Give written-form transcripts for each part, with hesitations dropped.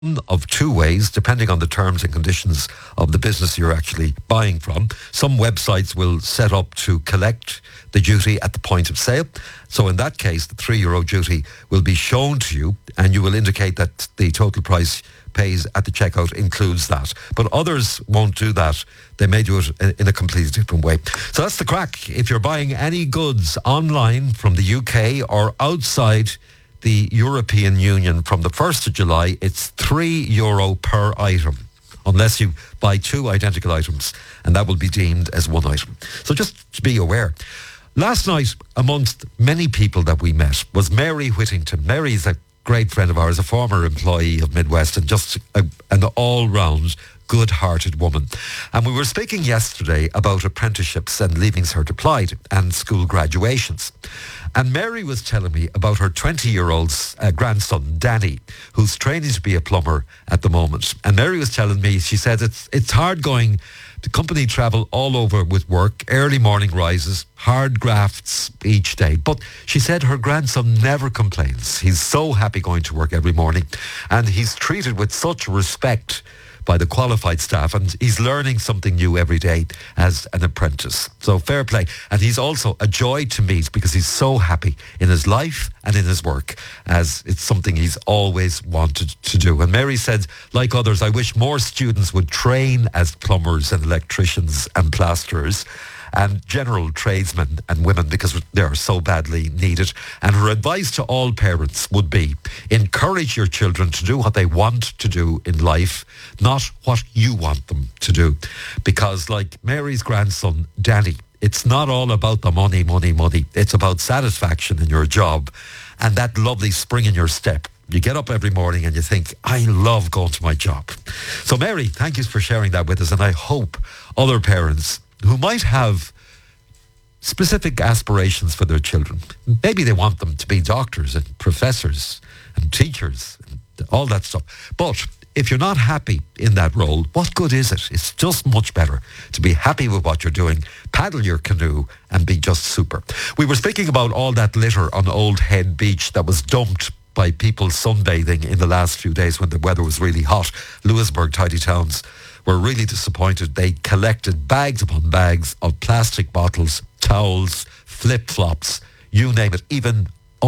of two ways, depending on the terms and conditions of the business you're actually buying from. Some websites will set up to collect the duty at the point of sale. So in that case, the €3 duty will be shown to you and you will indicate that the total price pays at the checkout includes that. But others won't do that. They may do it in a completely different way. So that's the crack. If you're buying any goods online from the UK or outside the European Union from the 1st of July, it's €3 per item, unless you buy two identical items, and that will be deemed as one item. So just to be aware. Last night, amongst many people that we met, was Mary Whittington. Mary's a great friend of ours, a former employee of Midwest, and just an all-round good-hearted woman. And we were speaking yesterday about apprenticeships and leaving cert applied and school graduations. And Mary was telling me about her 20-year-old grandson, Danny, who's training to be a plumber at the moment. And Mary was telling me, she said, it's hard going to company travel all over with work, early morning rises, hard grafts each day. But she said her grandson never complains. He's so happy going to work every morning. And he's treated with such respect by the qualified staff, and he's learning something new every day as an apprentice. So fair play. And he's also a joy to meet because he's so happy in his life and in his work, as it's something he's always wanted to do. And Mary said, like others, I wish more students would train as plumbers and electricians and plasterers and general tradesmen and women, because they are so badly needed. And her advice to all parents would be, encourage your children to do what they want to do in life, not what you want them to do. Because like Mary's grandson, Danny, it's not all about the money. It's about satisfaction in your job and that lovely spring in your step. You get up every morning and you think, I love going to my job. So Mary, thank you for sharing that with us. And I hope other parents who might have specific aspirations for their children, maybe they want them to be doctors and professors and teachers and all that stuff. But if you're not happy in that role, what good is it? It's just much better to be happy with what you're doing, paddle your canoe and be just super. We were speaking about all that litter on Old Head Beach that was dumped by people sunbathing in the last few days when the weather was really hot. Lewisburg Tidy Towns were really disappointed. They collected bags upon bags of plastic bottles, towels, flip-flops, you name it, even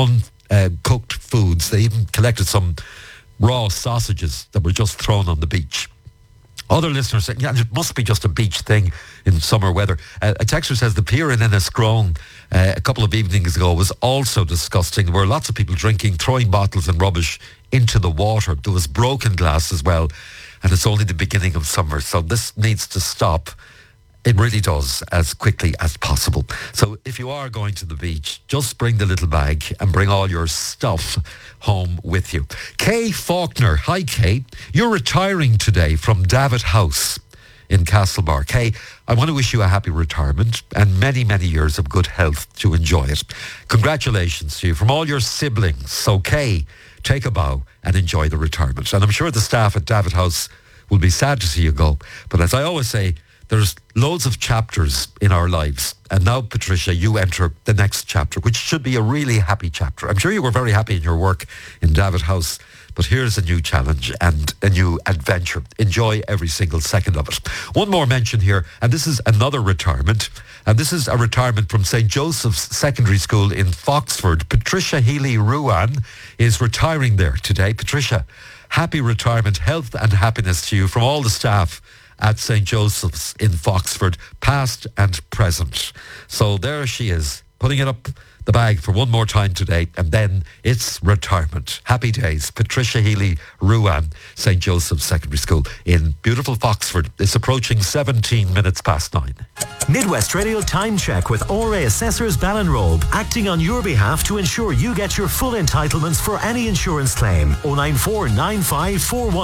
uncooked foods. They even collected some raw sausages that were just thrown on the beach. Other listeners saying, yeah, it must be just a beach thing in summer weather. A texter says the pier in Enniscrone a couple of evenings ago was also disgusting. There were lots of people drinking, throwing bottles and rubbish into the water. There was broken glass as well. And it's only the beginning of summer. So this needs to stop. It really does, as quickly as possible. So if you are going to the beach, just bring the little bag and bring all your stuff home with you. Kay Faulkner. Hi, Kay. You're retiring today from David House in Castlebar. Kay, I want to wish you a happy retirement and many, many years of good health to enjoy it. Congratulations to you from all your siblings. So, Kay, take a bow and enjoy the retirement. And I'm sure the staff at David House will be sad to see you go. But as I always say, there's loads of chapters in our lives. And now, Patricia, you enter the next chapter, which should be a really happy chapter. I'm sure you were very happy in your work in David House, but here's a new challenge and a new adventure. Enjoy every single second of it. One more mention here, and this is another retirement. And this is a retirement from St. Joseph's Secondary School in Foxford. Patricia Healy-Ruan is retiring there today. Patricia, happy retirement, health and happiness to you from all the staff at St. Joseph's in Foxford, past and present. So there she is, putting it up the bag for one more time today, and then it's retirement. Happy days. Patricia Healy-Ruan, St. Joseph's Secondary School in beautiful Foxford. It's approaching 17 minutes past 9. Midwest Radio Time Check with ORA Assessors Ballinrobe, acting on your behalf to ensure you get your full entitlements for any insurance claim. 094 95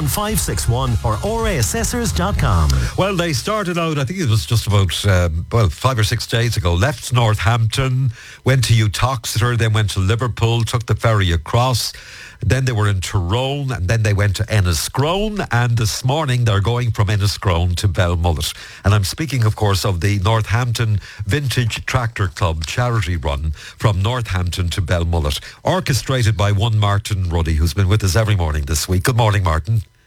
41561 or oraassessors.com. Well, they started out, I think it was just about 5 or 6 days ago, left Northampton, went to Uttoxeter, then went to Liverpool, took the ferry across. Then they were in Tyrone, and then they went to Enniscrone, and this morning they're going from Enniscrone to Belmullet. And I'm speaking, of course, of the Northampton Vintage Tractor Club charity run from Northampton to Belmullet, orchestrated by one Martin Ruddy, who's been with us every morning this week. Good morning, Martin.